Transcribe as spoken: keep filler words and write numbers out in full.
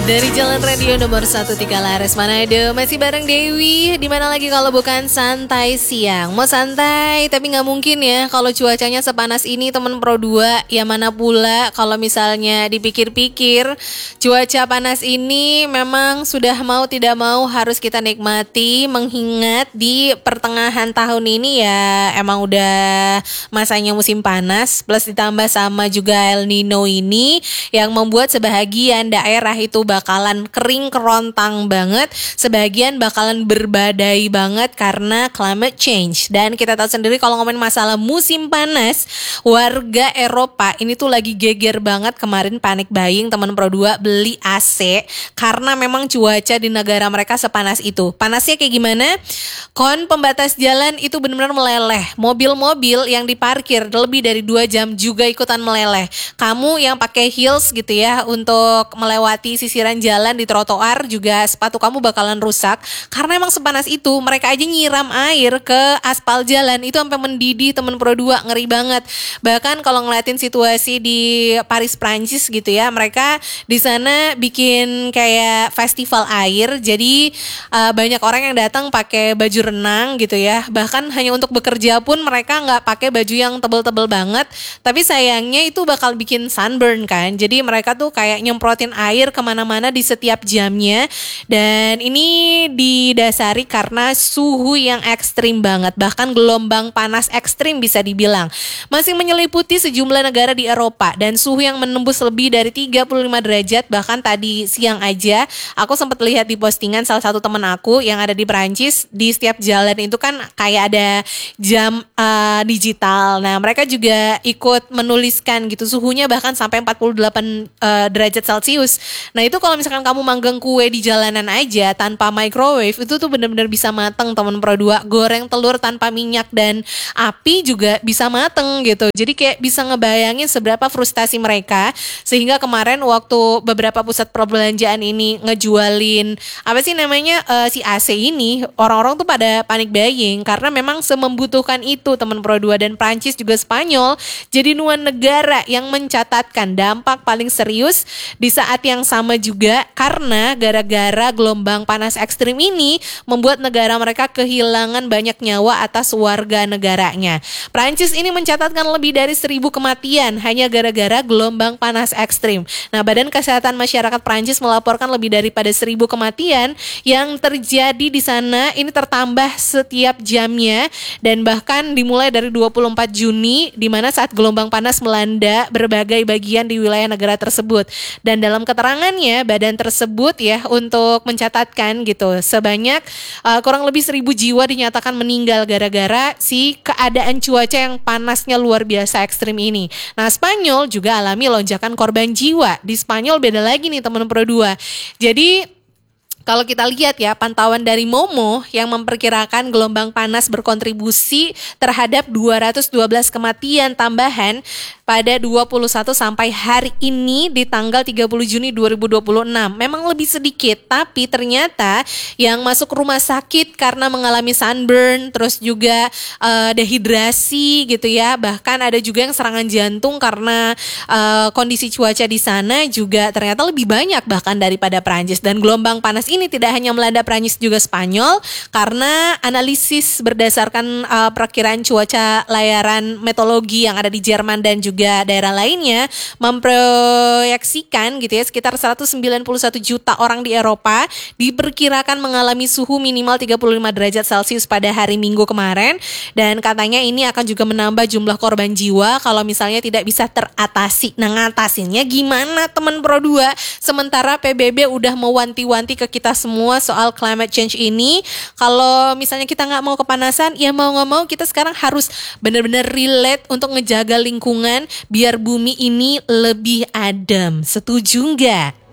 Dari Jalan Radio nomor satu Tiga Lares Manado, masih bareng Dewi. Dimana lagi kalau bukan santai siang. Mau santai tapi gak mungkin ya kalau cuacanya sepanas ini temen Pro dua. Ya mana pula kalau misalnya dipikir-pikir, cuaca panas ini memang sudah mau tidak mau harus kita nikmati. Mengingat di pertengahan tahun ini ya emang udah masanya musim panas, plus ditambah sama juga El Nino ini yang membuat sebahagian daerah itu bakalan kering kerontang banget, sebagian bakalan berbadai banget karena climate change. Dan kita tahu sendiri kalau ngomongin masalah musim panas, warga Eropa ini tuh lagi geger banget kemarin panic buying teman Pro dua beli A C karena memang cuaca di negara mereka sepanas itu. Panasnya kayak gimana? Kon pembatas jalan itu benar-benar meleleh. Mobil-mobil yang diparkir lebih dari dua jam juga ikutan meleleh. Kamu yang pakai heels gitu ya untuk melewati sisiran jalan di trotoar juga sepatu kamu bakalan rusak karena emang sepanas itu. Mereka aja nyiram air ke aspal jalan itu sampai mendidih temen Pro dua, ngeri banget. Bahkan kalau ngeliatin situasi di Paris Prancis gitu ya, mereka di sana bikin kayak festival air. Jadi uh, banyak orang yang datang pakai baju renang gitu ya. Bahkan hanya untuk bekerja pun mereka nggak pakai baju yang tebel-tebel banget. Tapi sayangnya itu bakal bikin sunburn kan. Jadi mereka tuh kayak nyemprotin air kemana-mana di setiap jamnya. Dan ini didasari karena suhu yang ekstrim banget. Bahkan gelombang panas ekstrim bisa dibilang. Masih menyeliputi sejumlah negara di Eropa. Dan suhu yang menembus lebih dari tiga puluh lima derajat. Bahkan tadi siang aja aku sempat lihat di postingan salah satu temen aku yang ada di Perancis. Di setiap jalan itu kan kayak ada jam uh, digital. Nah mereka juga ikut menuliskan gitu suhunya bahkan sampai empat puluh delapan uh, derajat Celcius. Nah itu kalau misalkan kamu manggang kue di jalanan aja tanpa microwave itu tuh benar-benar bisa mateng temen Pro dua. Goreng telur tanpa minyak dan api juga bisa mateng gitu. Jadi kayak bisa ngebayangin seberapa frustasi mereka. Sehingga kemarin waktu beberapa pusat perbelanjaan ini ngejualin apa sih namanya uh, si A C ini, orang-orang tuh pada panik buying karena memang semembutuhkan itu temen Pro dua. Dan Prancis juga Spanyol jadi dua negara yang mencatatkan dampak paling serius di saat yang sama juga karena gara-gara gelombang panas ekstrim ini membuat negara mereka kehilangan banyak nyawa atas warga negaranya. Prancis ini mencatatkan lebih dari seribu kematian hanya gara-gara gelombang panas ekstrim. Nah, Badan Kesehatan Masyarakat Prancis melaporkan lebih daripada seribu kematian yang terjadi di sana ini tertambah setiap jamnya dan bahkan dimulai dari dua puluh empat Juni di mana saat gelombang panas melanda berbagai bagian di wilayah negara tersebut. Dan dalam keterangannya badan tersebut ya untuk mencatatkan gitu sebanyak uh, kurang lebih seribu jiwa dinyatakan meninggal gara-gara si keadaan cuaca yang panasnya luar biasa ekstrim ini. Nah Spanyol juga alami lonjakan korban jiwa. Di Spanyol beda lagi nih teman Pro dua. Jadi kalau kita lihat ya pantauan dari Momo yang memperkirakan gelombang panas berkontribusi terhadap dua ratus dua belas kematian tambahan pada dua puluh satu sampai hari ini di tanggal tiga puluh Juni dua ribu dua puluh enam. Memang lebih sedikit tapi ternyata yang masuk rumah sakit karena mengalami sunburn terus juga uh, dehidrasi gitu ya. Bahkan ada juga yang serangan jantung karena uh, kondisi cuaca di sana juga ternyata lebih banyak bahkan daripada Prancis. Dan gelombang panas ini tidak hanya melanda Prancis juga Spanyol karena analisis berdasarkan uh, perkiraan cuaca layaran meteorologi yang ada di Jerman dan juga daerah lainnya memproyeksikan gitu ya sekitar seratus sembilan puluh satu juta orang di Eropa diperkirakan mengalami suhu minimal tiga puluh lima derajat Celcius pada hari Minggu kemarin dan katanya ini akan juga menambah jumlah korban jiwa kalau misalnya tidak bisa teratasi. Nah ngatasinnya gimana teman Pro dua? Sementara P B B udah mewanti-wanti ke kita kita semua soal climate change ini. Kalau misalnya kita nggak mau kepanasan, ya mau nggak mau kita sekarang harus benar-benar relate untuk ngejaga lingkungan biar bumi ini lebih adem. Setuju nggak?